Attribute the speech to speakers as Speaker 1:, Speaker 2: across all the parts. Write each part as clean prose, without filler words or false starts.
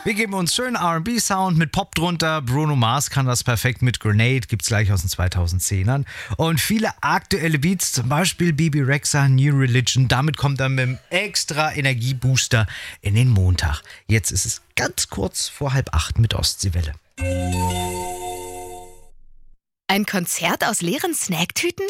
Speaker 1: Wir geben uns schönen R&B-Sound mit Pop drunter. Bruno Mars kann das perfekt mit Grenade, gibt's gleich aus den 2010ern. Und viele aktuelle Beats, zum Beispiel Bebe Rexha, New Religion. Damit kommt er mit einem extra Energiebooster in den Montag. Jetzt ist es ganz kurz vor 7:30 mit Ostseewelle.
Speaker 2: Ein Konzert aus leeren Snacktüten?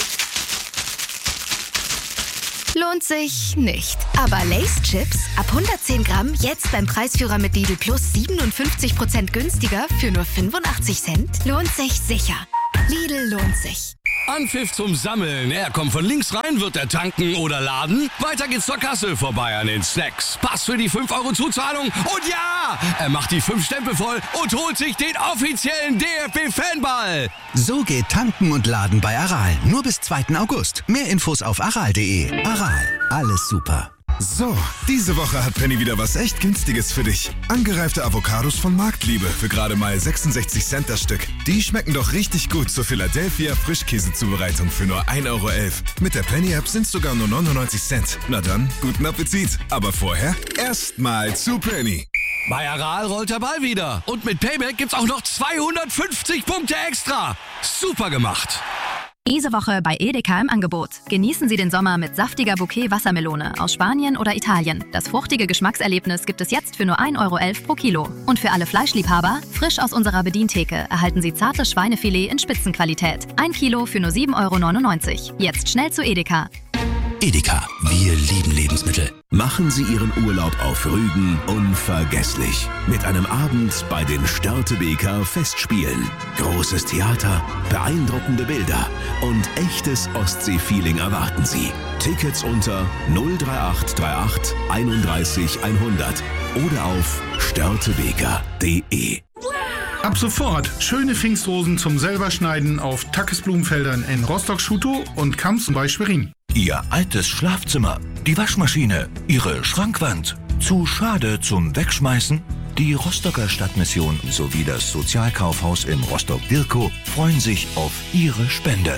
Speaker 2: Lohnt sich nicht. Aber Lay's Chips ab 110 Gramm jetzt beim Preisführer mit Lidl Plus 57% günstiger für nur 85 Cent? Lohnt sich sicher. Lidl lohnt sich.
Speaker 3: Anpfiff zum Sammeln. Er kommt von links rein, wird er tanken oder laden. Weiter geht's zur Kasse vorbei an den Snacks. Pass für die 5 € Zuzahlung. Und ja, er macht die 5 Stempel voll und holt sich den offiziellen DFB-Fanball.
Speaker 4: So geht Tanken und Laden bei Aral. Nur bis 2. August. Mehr Infos auf aral.de. Aral, alles super.
Speaker 5: So, diese Woche hat Penny wieder was echt Günstiges für dich. Angereifte Avocados von Marktliebe für gerade mal 66 Cent das Stück. Die schmecken doch richtig gut zur Philadelphia Frischkäsezubereitung für nur 1,11 €. Mit der Penny-App sind es sogar nur 99 Cent. Na dann, guten Appetit. Aber vorher erstmal zu Penny.
Speaker 3: Bei Aral rollt der Ball wieder. Und mit Payback gibt's auch noch 250 Punkte extra. Super gemacht.
Speaker 6: Diese Woche bei Edeka im Angebot. Genießen Sie den Sommer mit saftiger Bouquet Wassermelone aus Spanien oder Italien. Das fruchtige Geschmackserlebnis gibt es jetzt für nur 1,11 € pro Kilo. Und für alle Fleischliebhaber, frisch aus unserer Bedientheke, erhalten Sie zartes Schweinefilet in Spitzenqualität. 1 Kilo für nur 7,99 €. Jetzt schnell zu Edeka.
Speaker 4: Edeka, wir lieben Lebensmittel. Machen Sie Ihren Urlaub auf Rügen unvergesslich. Mit einem Abend bei den Störtebeker Festspielen. Großes Theater, beeindruckende Bilder und echtes Ostsee-Feeling erwarten Sie. Tickets unter 03838 31 100 oder auf störtebeker.de.
Speaker 7: Ab sofort schöne Pfingstrosen zum Selberschneiden auf Tackes Blumenfeldern in Rostock-Schutow und Kamps bei Schwerin.
Speaker 8: Ihr altes Schlafzimmer, die Waschmaschine, Ihre Schrankwand. Zu schade zum Wegschmeißen? Die Rostocker Stadtmission sowie das Sozialkaufhaus in Rostock-Dirkow freuen sich auf Ihre Spende.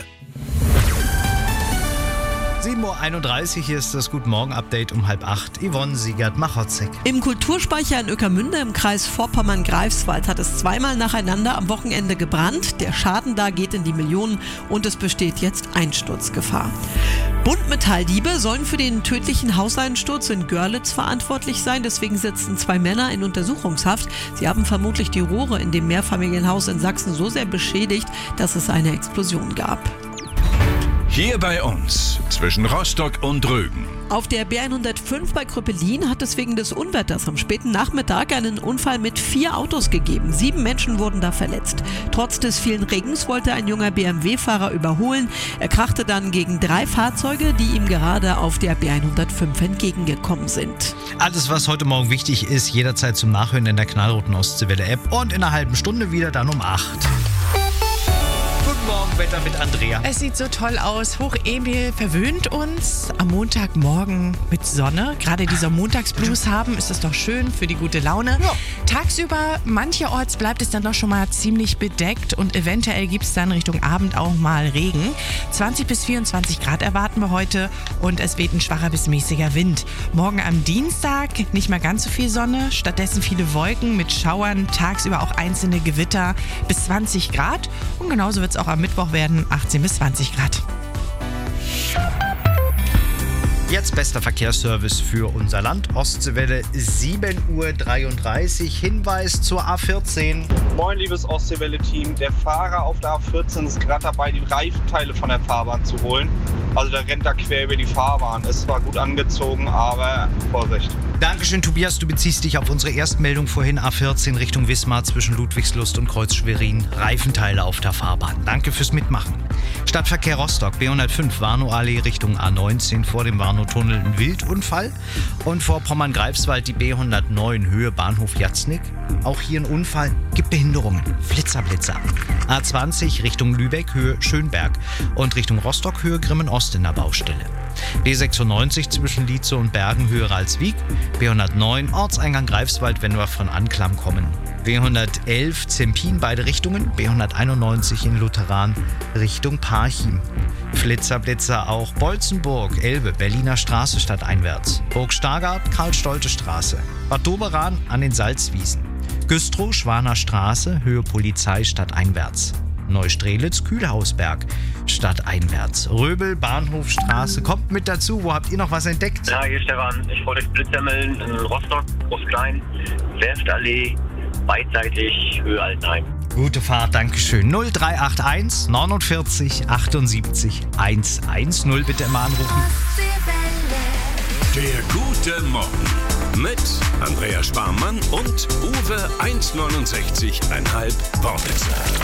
Speaker 1: 7:31 Uhr, hier ist das Guten Morgen-Update um 7:30. Yvonne Siegert-Machotzek.
Speaker 9: Im Kulturspeicher in Ueckermünde im Kreis Vorpommern-Greifswald hat es zweimal nacheinander am Wochenende gebrannt. Der Schaden da geht in die Millionen und es besteht jetzt Einsturzgefahr. Buntmetalldiebe sollen für den tödlichen Hauseinsturz in Görlitz verantwortlich sein. Deswegen sitzen 2 Männer in Untersuchungshaft. Sie haben vermutlich die Rohre in dem Mehrfamilienhaus in Sachsen so sehr beschädigt, dass es eine Explosion gab.
Speaker 8: Hier bei uns, zwischen Rostock und Rügen.
Speaker 9: Auf der B105 bei Kröpelin hat es wegen des Unwetters am späten Nachmittag einen Unfall mit 4 Autos gegeben. 7 Menschen wurden da verletzt. Trotz des vielen Regens wollte ein junger BMW-Fahrer überholen. Er krachte dann gegen 3 Fahrzeuge, die ihm gerade auf der B105 entgegengekommen sind.
Speaker 1: Alles, was heute Morgen wichtig ist, jederzeit zum Nachhören in der knallroten Ostseewelle-App und in einer halben Stunde wieder dann um 8. Guten Morgen, Wetter mit Andrea.
Speaker 10: Es sieht so toll aus. Hoch Emil verwöhnt uns am Montagmorgen mit Sonne. Gerade dieser Montagsblues haben, ist das doch schön für die gute Laune. Ja. Tagsüber mancherorts bleibt es dann doch schon mal ziemlich bedeckt und eventuell gibt es dann Richtung Abend auch mal Regen. 20 bis 24 Grad erwarten wir heute und es weht ein schwacher bis mäßiger Wind. Morgen am Dienstag nicht mehr ganz so viel Sonne, stattdessen viele Wolken mit Schauern, tagsüber auch einzelne Gewitter bis 20 Grad und genauso wird es auch am Mittwoch werden, 18 bis 20 Grad.
Speaker 1: Jetzt bester Verkehrsservice für unser Land. Ostseewelle 7:33 Uhr. Hinweis zur A14.
Speaker 11: Moin, liebes Ostseewelle-Team. Der Fahrer auf der A14 ist gerade dabei, die Reifenteile von der Fahrbahn zu holen. Also der rennt da quer über die Fahrbahn. Ist zwar gut angezogen, aber Vorsicht.
Speaker 1: Dankeschön, Tobias. Du beziehst dich auf unsere Erstmeldung vorhin. A14 Richtung Wismar zwischen Ludwigslust und Kreuz Schwerin. Reifenteile auf der Fahrbahn. Danke fürs Mitmachen. Stadtverkehr Rostock, B105 Warnow-Allee Richtung A19 vor dem Warnow-Tunnel ein Wildunfall. Und vor Pommern-Greifswald die B109 Höhe Bahnhof Jatznick. Auch hier ein Unfall, gibt Behinderungen. Flitzer. A20 Richtung Lübeck Höhe Schönberg und Richtung Rostock Höhe Grimmen-Ost in der Baustelle. B96 zwischen Lietze und Bergen Höhe Ralswiek. B109 Ortseingang Greifswald, wenn wir von Anklam kommen. B111 Zempin beide Richtungen. B191 in Lutheran Richtung Parchim. Flitzer auch Bolzenburg, Elbe, Berliner Straße stadteinwärts. Burg Stargard, Karl-Stolte-Straße. Bad Doberan an den Salzwiesen. Güstrow, Schwaner Straße, Höhe Polizei stadteinwärts. Neustrelitz, Kühlhausberg, stadteinwärts. Röbel, Bahnhofstraße, kommt mit dazu. Wo habt ihr noch was entdeckt?
Speaker 12: Ja, hier Stefan, ich wollte Blitzsemmeln in Rostock, Groß-Klein, Werftallee, beidseitig, Höhe Altenheim.
Speaker 1: Gute Fahrt, Dankeschön. 0381 49 78 110. Bitte immer anrufen.
Speaker 4: Der gute Morgen mit Andrea Sparmann und Uwe 1,69,5 Worpitzer.